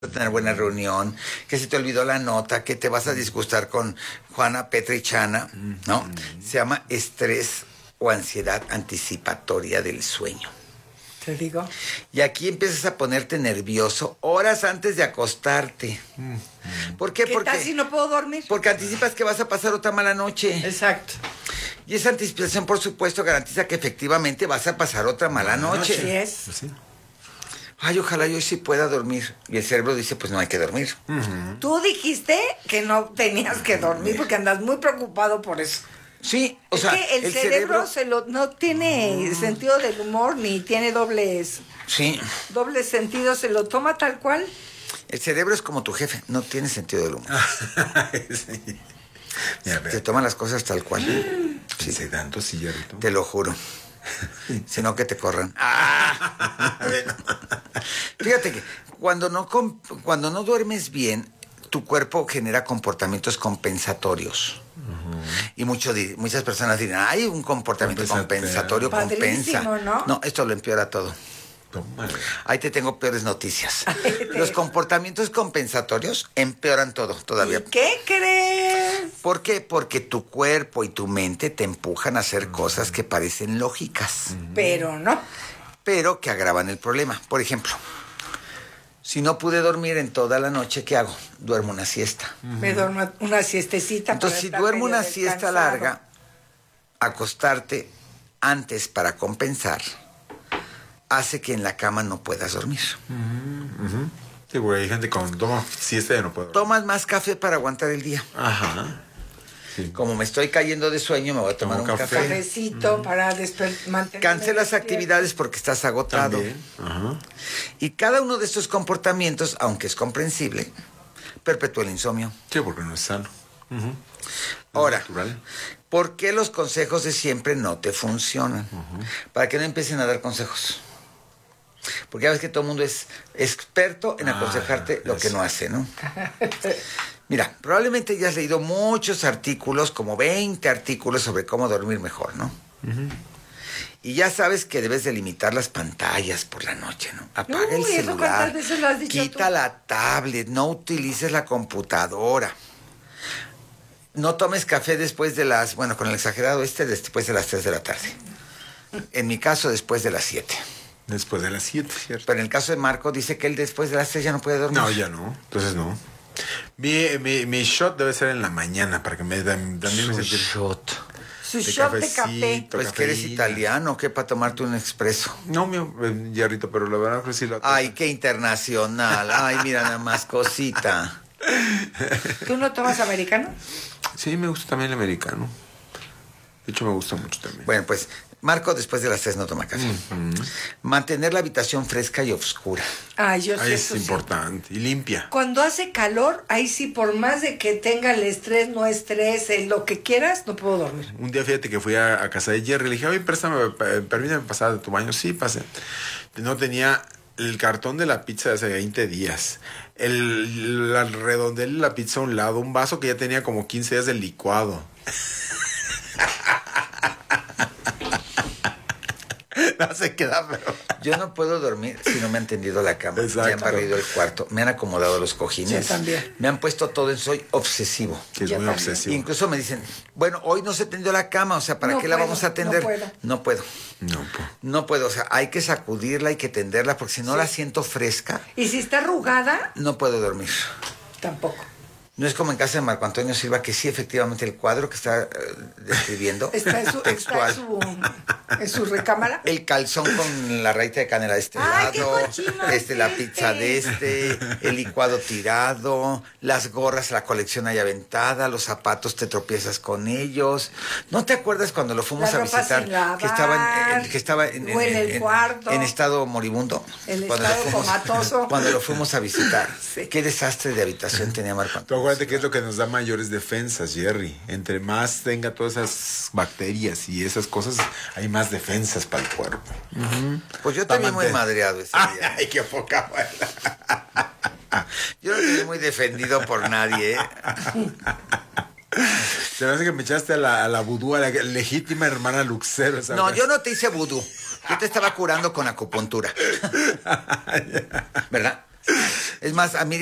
tener buena reunión, que se te olvidó la nota, que te vas a disgustar con Juana, Petra y Chana, ¿no? Se llama estrés o ansiedad anticipatoria del sueño. Te digo. Y aquí empiezas a ponerte nervioso horas antes de acostarte. ¿Por qué? ¿Qué tal si no puedo dormir? Porque anticipas que vas a pasar otra mala noche. Exacto. Y esa anticipación, por supuesto, garantiza que efectivamente vas a pasar otra mala noche. Así es. Pues sí. Ay, ojalá yo sí pueda dormir. Y el cerebro dice, pues no hay que dormir. Tú dijiste que no tenías que dormir porque andas muy preocupado por eso. Sí, o Es sea, que el cerebro no tiene sentido del humor ni tiene dobles sentidos, se lo toma tal cual. El cerebro es como tu jefe, no tiene sentido del humor. Sí. Mira, Te toma las cosas tal cual. Sí, sé tanto, sí, Yarrito. Te lo juro. Sino que te corran. Fíjate que cuando no duermes bien, tu cuerpo genera comportamientos compensatorios. Y muchas personas dirán, hay un comportamiento compensatorio, compensa. ¿No? No, esto lo empeora todo. Tómale. Ahí te tengo peores noticias. Los comportamientos compensatorios empeoran todo todavía. ¿Y qué crees? ¿Por qué? Porque tu cuerpo y tu mente te empujan a hacer cosas que parecen lógicas, Pero no. pero que agravan el problema. Por ejemplo, si no pude dormir en toda la noche, ¿qué hago? Duermo una siesta. Me duermo una siestecita. Entonces, si duermo una siesta larga, acostarte antes para compensar hace que en la cama no puedas dormir. Sí, porque hay gente que cuando toma siesta ya no puede. Tomas más café para aguantar el día. Ajá. Sí. Como me estoy cayendo de sueño, me voy a tomar Tomo un café. Cafecito para mantener. Cancelas actividades porque estás agotado. También. Ajá. Y cada uno de estos comportamientos, aunque es comprensible, perpetúa el insomnio. Sí, porque no es sano. Ahora, Natural. ¿por qué los consejos de siempre no te funcionan? Para que no empiecen a dar consejos. Porque ya ves que todo el mundo es experto en aconsejarte lo que eso. no hace, ¿no? Mira, probablemente ya has leído muchos artículos, como 20 artículos sobre cómo dormir mejor, ¿no? Y ya sabes que debes de limitar las pantallas por la noche, ¿no? Apaga el Uy, ¿eso celular, cuántas veces lo has dicho quita tú? la tablet, no utilices la computadora. No tomes café después de con el exagerado después de las 3 de la tarde. En mi caso, después de las 7. Después de las 7, ¿cierto? Pero en el caso de Marco, dice que él después de las 3 ya no puede dormir. No, ya no. Entonces no. Mi shot debe ser en la mañana para que también me Su sentir shot. Su shot de café. Pues que eres italiano, ¿qué? Para tomarte un expreso. No, mi Yarrito, pero la verdad que sí lo... Ay, qué internacional. Ay, mira nada más, cosita. ¿Tú no tomas americano? Sí, me gusta también el americano. De hecho, me gusta mucho también. Bueno, pues Marco después de las 3 no toma café. Mantener la habitación fresca y oscura. Ay, yo Ahí sí. es eso sí. importante. Y limpia. Cuando hace calor, ahí sí, por más de que tenga el estrés, no estrés, lo que quieras, no puedo dormir. Un día, fíjate que fui a casa de Jerry. Le dije, oye, permítame pasar de tu baño. Sí, pase. No tenía el cartón de la pizza de hace 20 días. La redondel de la pizza a un lado. Un vaso que ya tenía como 15 días de licuado. No se queda, pero... Yo no puedo dormir si no me han tendido la cama. Exacto. Me han barrido el cuarto, me han acomodado los cojines. Yo también. Me han puesto todo soy obsesivo. Que es Yo muy también. obsesivo. Incluso me dicen, bueno, hoy no se tendió la cama, o sea, ¿para No qué la puedo, vamos a atender? no puedo. No, pues. No puedo, o sea, hay que sacudirla, hay que tenderla, porque si no la siento fresca, Y si está arrugada, no puedo dormir. tampoco. No es como en casa de Marco Antonio Silva, que sí, efectivamente, el cuadro que está describiendo, Está textual. en su recámara. El calzón con la raíz de canela de este ¡Ay, qué lado, cochino la es pizza de el licuado tirado, las gorras, la colección ahí aventada, los zapatos te tropiezas con ellos. ¿No te acuerdas cuando lo fuimos La a ropa visitar? sin lavar, que estaba o en el cuarto. en estado moribundo. El Cuando estado comatoso. Cuando lo fuimos a visitar. Sí. Qué desastre de habitación tenía Marco Tú Antonio. acuérdate que es lo que nos da mayores defensas, Jerry. Entre más tenga todas esas bacterias y esas cosas, hay más defensas para el cuerpo. Pues yo también muy madreado ese día. Ay, qué poca buena. Yo no estoy muy defendido por nadie, ¿eh? Se me hace que me echaste a la vudú, a la legítima hermana Luxero. ¿sabes? No, yo no te hice vudú. Yo te estaba curando con acupuntura. ¿Verdad? Es más, a mí